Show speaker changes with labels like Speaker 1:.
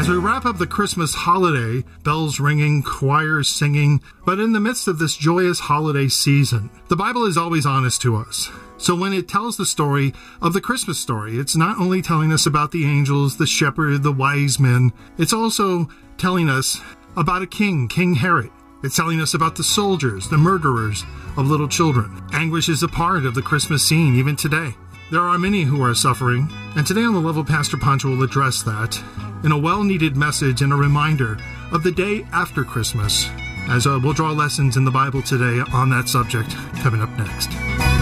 Speaker 1: As we wrap up the Christmas holiday, bells ringing, choirs singing, but in the midst of this joyous holiday season, the Bible is always honest to us. So when it tells the story of the Christmas story, it's not only telling us about the angels, the shepherd, the wise men, it's also telling us about a king, King Herod. It's telling us about the soldiers, the murderers of little children. Anguish is a part of the Christmas scene even today. There are many who are suffering, and today on The Level, Pastor Pancho will address that in a well-needed message and a reminder of the day after Christmas, as we'll draw lessons in the Bible today on that subject coming up next.